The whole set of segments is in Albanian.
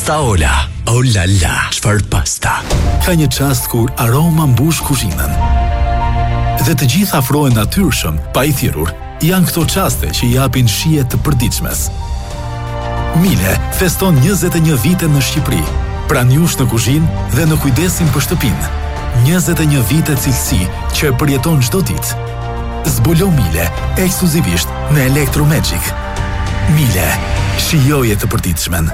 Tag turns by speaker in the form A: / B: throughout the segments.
A: Pasta Ola. Oh la la, çfarë pasta.
B: Ka një çast kur aroma mbush kuzhinën. Dhe të gjithë afrohen natyrshëm, pa i thirrur. Janë këto çaste që japin shije të përditshmes. Mile feston 21 vite në Shqipëri, pranë jush në kuzhinë dhe në kujdesin për shtëpinë. 21 vite cilësi që e përjeton çdo ditë. Zbulo Mile ekskluzivisht në Electromagic. Mile, shijoje të përditshmen.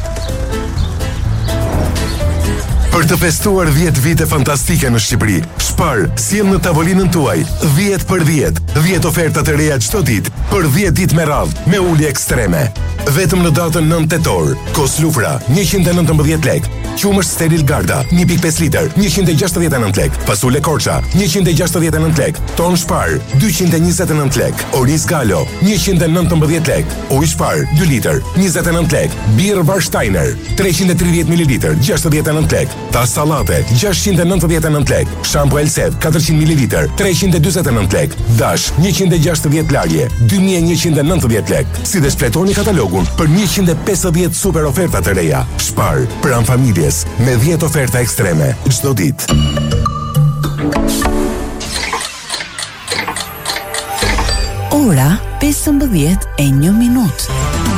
C: Për të festuar 10 vite fantastike në Shqipëri, Spar sjell në tavolinën tuaj 10 për 10, 10 oferta të reja çdo ditë, për 10 ditë me radhë, me ulje ekstreme. Vetëm në datën 9 tetor, kos lufra 119 lek, qumësht steril Garda 1.5 litër 169 lek, fasule Korça 169 lek, ton Spar 229 lek, oriz Galo 119 lek, ujë Spar 2 litër 29 lek, birr Warsteiner 330 ml 69 lek, tas sallate 699 lek, shampo Elseve 400 ml 349 lek, dash 160 lagje 2190 lek. Si dhe shpletoni katalogun për 150 super oferta të reja. Spar, pranë familjes, me 10 oferta ekstreme çdo ditë.
D: Ora 15:01.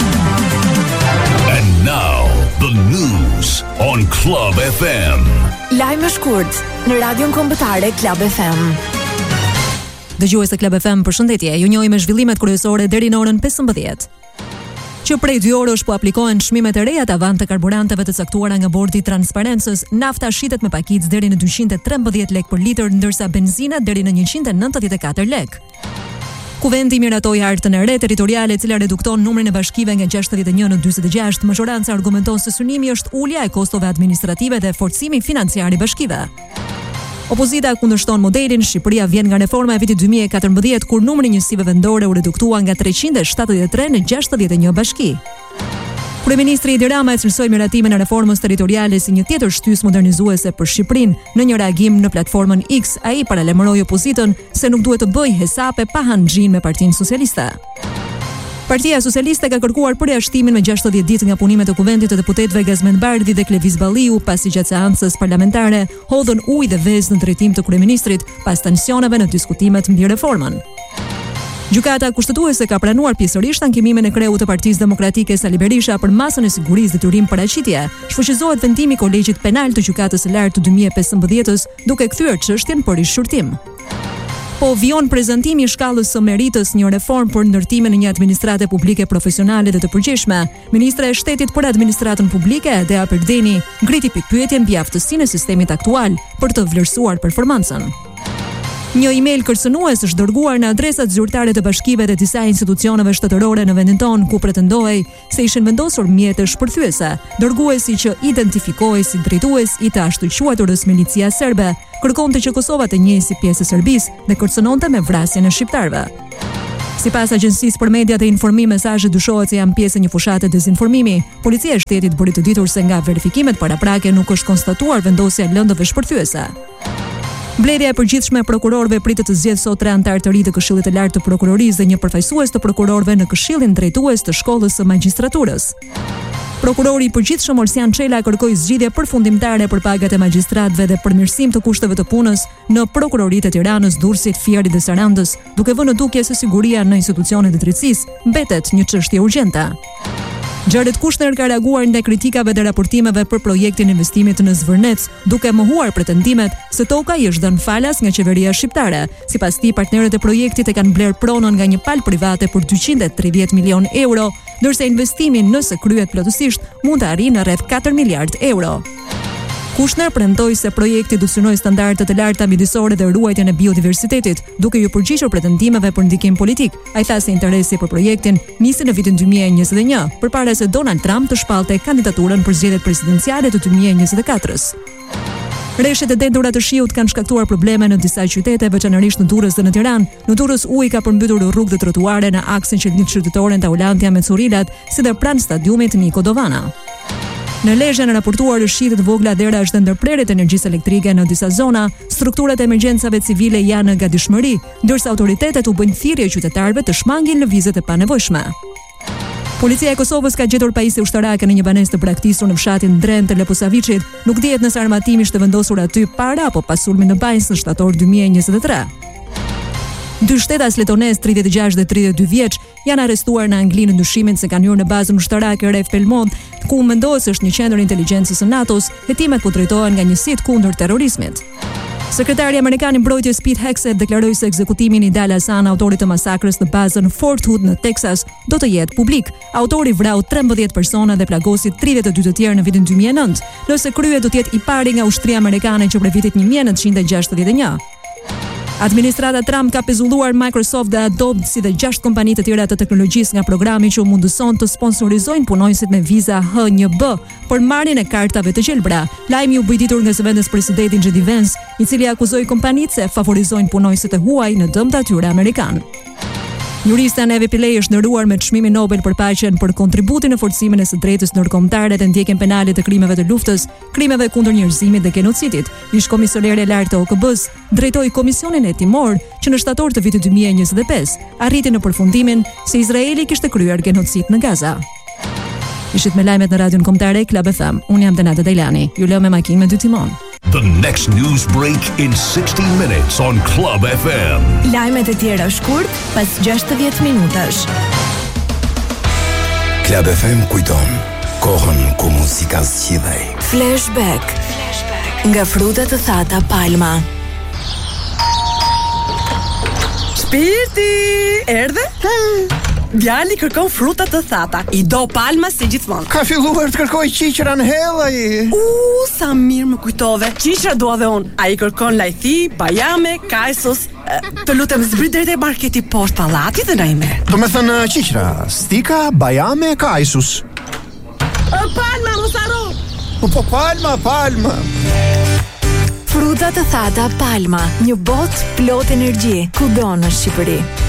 A: And now the news on Club FM.
E: Lajme shkurt në Radion Kombëtare Club FM.
F: Dëgjues të Club FM, përshëndetje. Ju njohim me zhvillimet kryesore deri në orën 15. Që prej 2 orësh po aplikohen çmimet e reja të avant të karburanteve të caktuara nga Bordi i Transparencës, nafta shitet me pakicë deri në 213 lek për litër, ndërsa benzina deri në 194 lek. Kuvendi miratoi hartën e re territoriale, e cila redukton numrin e bashkive nga 61 në 46. Majoranca argumenton se synimi është ulja e kostove administrative dhe forcimi financiar i bashkive. Opozita kundërshton modelin Shqipëria vjen nga reforma e vitit 2014, kur numri i njësive vendore u reduktua nga 373 në 61 bashki. Kryeministri Edi Rama e cilësoi miratimin e reformës territoriale si një tjetër shtys modernizuese për Shqipërinë. Në një reagim në platformën X, ai paralajmëroi opozitën se nuk duhet të bëjë hesape pa hanxhin me Partinë Socialiste. Partia Socialiste ka kërkuar përjashtimin me 60 ditë nga punimet e kuvendit të deputetëve Gazmend Bardhi dhe Kleviz Balliu, pasi gjatë seancës parlamentare hodhën ujë dhe vezë në drejtim të kryeministrit pas tensioneve në diskutimet mbi reformën. Gjykata kushtetuese ka pranuar pjesërisht ankimimin e kreut të Partisë Demokratike Sali Berisha për masën e sigurisë detyrim paraqitje. Shfuqizohet vendimi i Kolegjit Penal të Gjykatës së Lartë të 2015-s, duke kthyer çështjen për rishqyrtim. Po vijon prezantimi i shkallës së meritës, një reformë për ndërtimin e një administrate publike profesionale dhe të përgjithshme. Ministra e Shtetit për Administratën Publike, Dea Perdeni, ngriti pikpyetje mbi aftësinë e sistemit aktual për të vlerësuar performancën. Një email kërcënues është dërguar në adresat zyrtare të bashkive dhe disa institucioneve shtetërore në vendin tonë, ku pretendohej se ishin vendosur mjete shpërthyese. Dërguesi, që identifikohej si drejtues i të ashtuquarës milicia serbe, kërkonte që Kosova të njihej si pjesë e Serbisë dhe kërcënonte me vrasjen e shqiptarëve. Sipas Agjencisë për Media dhe Informim, mesazhet dyshohet se janë pjesë e një fushate dezinformimi. Policia e shtetit bëri të ditur se nga verifikimet paraprake nuk është konstatuar vendosja e lëndëve shpërthyese. Mbledhja e përgjithshme e prokurorëve pritet të zgjedhë sot 3 anëtar të ri të Këshillit të Lartë të Prokurorisë dhe një përfaqësues të prokurorëve në Këshillin Drejtues të Shkollës së Magjistraturës. Prokurori i përgjithshëm Orsian Çela kërkoi zgjidhje përfundimtare për pagat e magjistratëve dhe përmirësim të kushteve të punës në prokuroritë e Tiranës, Durrësit, Fierit dhe Sarandës, duke vënë në dukje se siguria në institucionet e drejtësisë mbetet një çështje urgjente. Xharet Kushner ka reaguar ndaj kritikave dhe raportimeve për projektin e investimit në Zvërnec, duke mohuar pretendimet se toka i është dhënë falas nga qeveria shqiptare. Sipas tij, partnerët e projektit e kanë bler pronën nga një palë private për 230 milion euro, ndërsa investimi, nëse kryhet plotësisht, mund të arrijë në rreth 4 miliard euro. Kushner premtoi se projekti do të synojë standarde të larta midisore dhe ruajtjen e biodiversitetit, duke ju përgjigjur pretendimeve për ndikim politik. Ai tha se interesi për projektin nisi në vitin 2021, përpara se Donald Trump të shpallte kandidaturën për zgjedhjet presidenciale të 2024-s. Rreshtet e dendura të shiut kanë shkaktuar probleme në disa qytete, veçanërisht në Durrës dhe në Tiranë. Në Durrës uji ka përmbytur rrugë dhe trotuare në aksin që lidh qytetoren Taulantia me Curilat, si dhe pranë stadiumit Niko Dovana. Në Lezhë në raportuar rrëshqitje të vogla derash dhe ndërprerjet energjisë elektrike në disa zona, strukturat e emergjencave civile janë në gatishmëri, ndërsa autoritetet u bëjnë thirrje qytetarëve të shmangin lëvizjet e panevojshme. Policia e Kosovës ka gjetur pajisje ushtarake në një banesë të braktisur në fshatin Dren të Leposaviçit. Nuk dihet nëse armatimi ishte vendosur aty para apo pas sulmit në Bajs në shtator 2023. Dy shtetas letones 36 dhe 32 vjeç janë arrestuar në Angli në ndyshimin se kanë hyrë në bazën ushtarake Ref Pelmont, ku mendohet se është një qendër inteligjencës së NATO-s. Hetimet po drejtohen nga njësitë kundër terrorizmit. Sekretari amerikan i mbrojtjes Pete Hegseth deklaroi se ekzekutimi i Nidal Hasan, autorit të masakrës në bazën Fort Hood në Texas, do të jetë publik. Autori vrau 13 persona dhe plagosi 32 të tjerë në vitin 2009, nëse kryet do të jetë i pari nga ushtria amerikane që prej vitit 1961. Administrata Trump ka pezulluar Microsoft dhe Adobe si dhe 6 kompani të tjera të teknologjisë nga programi që u mundëson të sponsorizojnë punonjësit me viza H1B për marrjen e kartave të gjelbra. Lajmi u bë ditur nga zëvendës presidenti JD Vance, i cili akuzoi kompanitë se favorizojnë punonjësit e huaj në dëm të atyre amerikan. Jurista Neve Pillay është ndëruar me çmimin Nobel për paqen për kontributin në forcimin e së drejtës ndërkombëtare dhe ndjekjen penale të krimeve të luftës, krimeve kundër njerëzimit dhe genocidit. Ish komisionere e lartë të OKB-s drejtoi komisionin hetimor që në shtator të vitit 2025 arriti në përfundimin se Izraeli kishte kryer genocid në Gaza. Ishit me lajmet në Radion Kombëtare Club FM. Unë jam Denata Dejlani. Ju lë me makinë me 2 timon.
A: The next news break in 60 minutes on Club FM.
E: Lajmet e tjera shkurt pas 60 minutash.
G: Club FM kujton kohën ku muzika zgjidhej.
E: Flashback. Nga frutat të thata Palma.
H: Shpirti, erdhe? Djali kërkon fruta të thata. I do Palma si gjithmonë.
I: Ka filluar të kërkoj qiqra në hell ai.
H: Sa mirë më kujtove. Qiqra dua dhe unë. Ai kërkon lajthi, bajame, kajsos. Të lutem zbrit drejt e marketi poshtë pallatit dhe na i merr.
I: Do me thënë qiqra, stika, bajame, kajsus.
H: Palma, mos harro.
I: Po Palma.
E: Fruta të thata Palma, një botë plot energji, kudo në Shqipëri.